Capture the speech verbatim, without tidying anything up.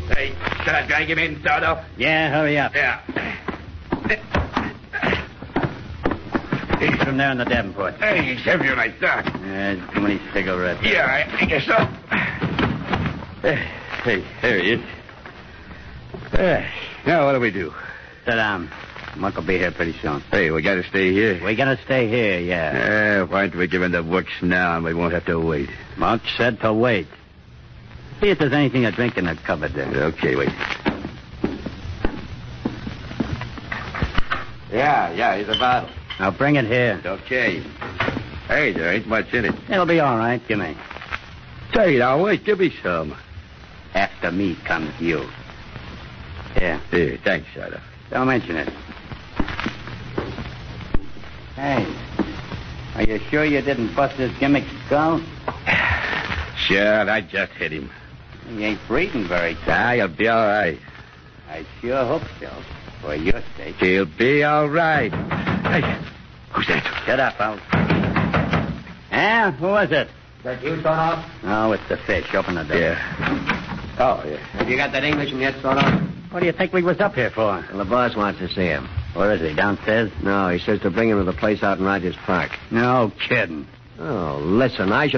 Hey, should I drag him in, Sardo? Yeah, hurry up. Yeah. He's from there in the Davenport. Hey, he's heavier than I thought. Uh, too many cigarettes. Yeah, I, I guess so. Hey, there he is. Uh, now, what do we do? Sit down. Monk will be here pretty soon. Hey, we got to stay here. We're going to stay here, yeah. Uh, why don't we give him the works now and we won't have to wait? Monk said to wait. See if there's anything to drink in the cupboard there. Okay, wait. Yeah, yeah, here's a bottle. Now bring it here. Okay. Hey, there ain't much in it. It'll be all right. Give me. Say, now, wait, give me some. After me comes you. Here. Here, thanks, Shadow. Don't mention it. Hey, are you sure you didn't bust his gimmick skull? Sure, I just hit him. He ain't breathing very good. Ah, he'll be all right. I sure hope so. For your sake. He'll be all right. Hey, who's that? Shut up, Al. Eh? Who was it? That you, Sardo? Oh, it's the fish. Open the door. Yeah. Oh, yeah. Have you got that Englishman yet, Sardo? What do you think we was up here for? Well, the boss wants to see him. Where is he? Downstairs? No, he says to bring him to the place out in Rogers Park. No kidding. Oh, listen, I should...